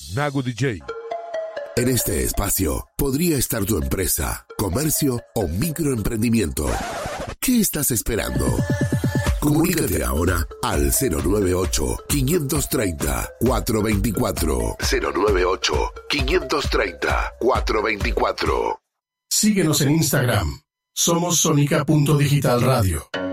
Nago DJ. En este espacio podría estar tu empresa, comercio o microemprendimiento. ¿Qué estás esperando? Comunícate ahora al 098-530-424. 098-530-424. Síguenos en Instagram. Somos Sonica.digital Radio.